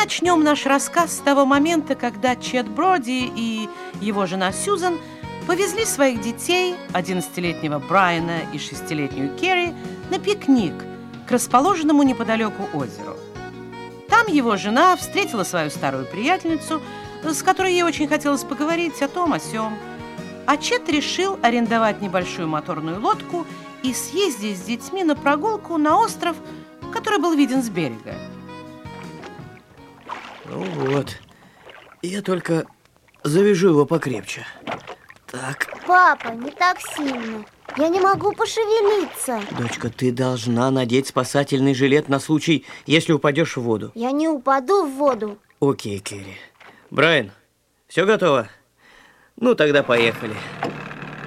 начнем наш рассказ с того момента, когда Чет Броди и его жена Сьюзан повезли своих детей, 11-летнего Брайана и 6-летнюю Керри, на пикник к расположенному неподалеку озеру. Там его жена встретила свою старую приятельницу, с которой ей очень хотелось поговорить о том, о сём. А Чет решил арендовать небольшую моторную лодку и съездить с детьми на прогулку на остров, который был виден с берега. Ну вот, я только завяжу его покрепче. Так. Папа, не так сильно. Я не могу пошевелиться. Дочка, ты должна надеть спасательный жилет на случай, если упадешь в воду. Я не упаду в воду. Окей, Керри. Брайан, все готово? Ну, тогда поехали.